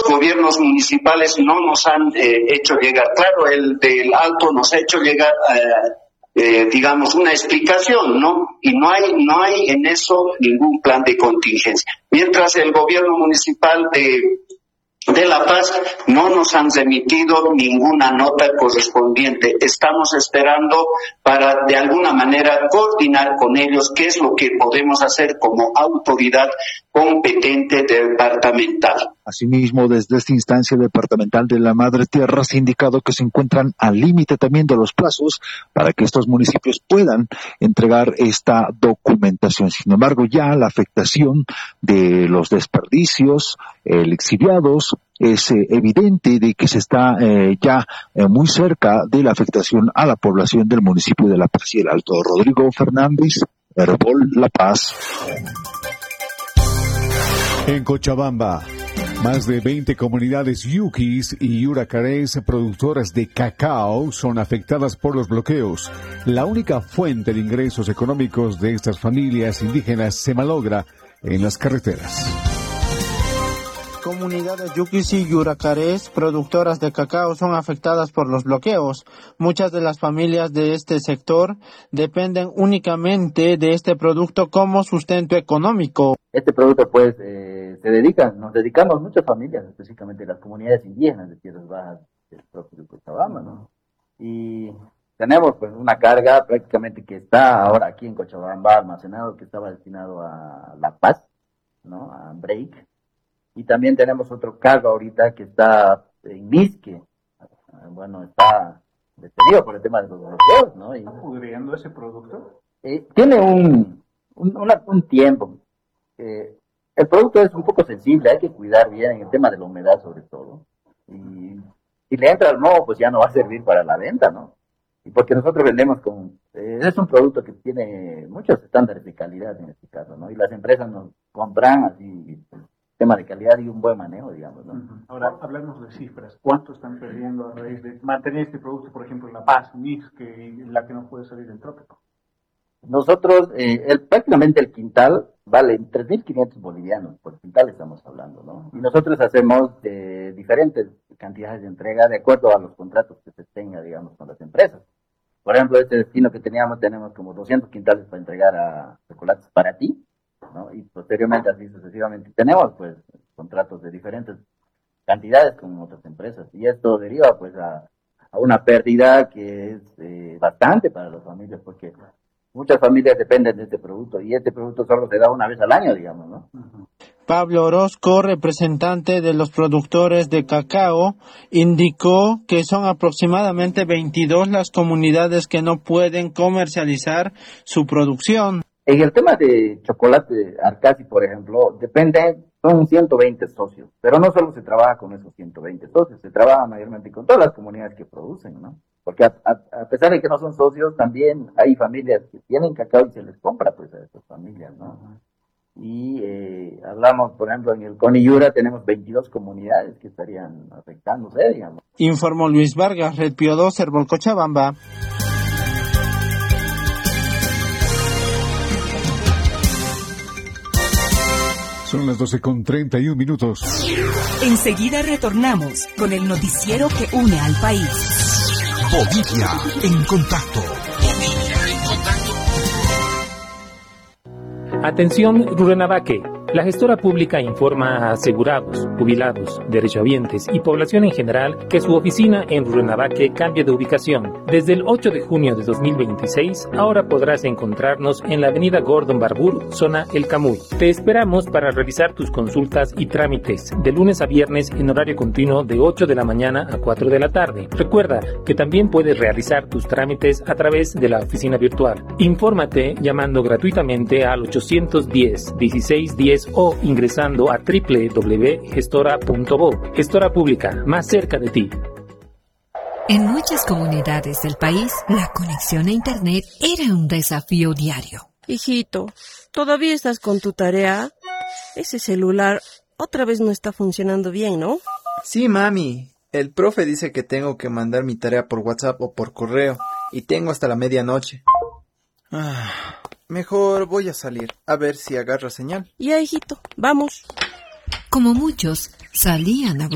gobiernos municipales no nos han hecho llegar. Claro, el del Alto nos ha hecho llegar, digamos, una explicación, ¿no? Y no hay en eso ningún plan de contingencia. Mientras el gobierno municipal de La Paz no nos han remitido ninguna nota correspondiente. Estamos esperando para de alguna manera coordinar con ellos qué es lo que podemos hacer como autoridad competente departamental. Asimismo, desde esta instancia departamental de la Madre Tierra se ha indicado que se encuentran al límite también de los plazos para que estos municipios puedan entregar esta documentación. Sin embargo, ya la afectación de los desperdicios lixiviados es evidente de que se está ya muy cerca de la afectación a la población del municipio de La Paz y el Alto. Rodrigo Fernández, Herbol La Paz. En Cochabamba, más de 20 comunidades yuquis y yuracarés productoras de cacao son afectadas por los bloqueos. La única fuente de ingresos económicos de estas familias indígenas se malogra en las carreteras. Comunidades yuquis y yuracarés productoras de cacao son afectadas por los bloqueos. Muchas de las familias de este sector dependen únicamente de este producto como sustento económico. Este producto pues nos dedicamos muchas familias, específicamente las comunidades indígenas de Tierras Bajas del propio Cochabamba, ¿no? Y tenemos pues una carga prácticamente que está ahora aquí en Cochabamba almacenado, que estaba destinado a La Paz, ¿no? A Break. Y también tenemos otro cargo ahorita que está en Misque. Bueno, está detenido por el tema de los bloqueos, ¿no? ¿Está pudriendo ese producto? Tiene un tiempo. El producto es un poco sensible, hay que cuidar bien en el tema de la humedad sobre todo. Y si le entra al moho, pues ya no va a servir para la venta, ¿no? Y porque nosotros vendemos es un producto que tiene muchos estándares de calidad en este caso, ¿no? Y las empresas nos compran así, tema de calidad y un buen manejo, digamos, ¿no? Ahora, hablamos de cifras. ¿Cuánto están perdiendo a raíz de mantener este producto, por ejemplo, en La Paz, Misque, la que no puede salir del trópico? Nosotros, prácticamente el quintal vale 3.500 bolivianos, por quintal estamos hablando, ¿no? Y nosotros hacemos diferentes cantidades de entrega de acuerdo a los contratos que se tenga, digamos, con las empresas. Por ejemplo, este destino que tenemos como 200 quintales para entregar a Chocolates Para Ti, ¿no? Y posteriormente, así sucesivamente, tenemos pues contratos de diferentes cantidades con otras empresas. Y esto deriva pues a una pérdida que es bastante para las familias, porque muchas familias dependen de este producto y este producto solo se da una vez al año, digamos, ¿no? Pablo Orozco, representante de los productores de cacao, indicó que son aproximadamente 22 las comunidades que no pueden comercializar su producción. En el tema de chocolate Arcasi, por ejemplo, son 120 socios, pero no solo se trabaja con esos 120 socios, se trabaja mayormente con todas las comunidades que producen, ¿no? Porque a pesar de que no son socios, también hay familias que tienen cacao y se les compra pues a estas familias, ¿no? Y hablamos, por ejemplo, en el CONI Yura tenemos 22 comunidades que estarían afectándose, digamos. Informó Luis Vargas, Red Pío 2, Herbol Cochabamba. Son las 12:31. Enseguida retornamos con el noticiero que une al país. Bolivia en contacto. Atención, Rurrenabaque. La gestora pública informa a asegurados, jubilados, derechohabientes y población en general que su oficina en Rurrenabaque cambia de ubicación. Desde el 8 de junio de 2026, ahora podrás encontrarnos en la avenida Gordon Barbour, zona El Camuy. Te esperamos para realizar tus consultas y trámites de lunes a viernes en horario continuo de 8 de la mañana a 4 de la tarde. Recuerda que también puedes realizar tus trámites a través de la oficina virtual. Infórmate llamando gratuitamente al 810-1610 o ingresando a www.gestora.bo. Gestora Pública, más cerca de ti. En muchas comunidades del país, la conexión a Internet era un desafío diario. Hijito, ¿todavía estás con tu tarea? Ese celular otra vez no está funcionando bien, ¿no? Sí, mami. El profe dice que tengo que mandar mi tarea por WhatsApp o por correo y tengo hasta la medianoche. Mejor voy a salir, a ver si agarra señal. Ya, hijito, vamos. Como muchos, salían a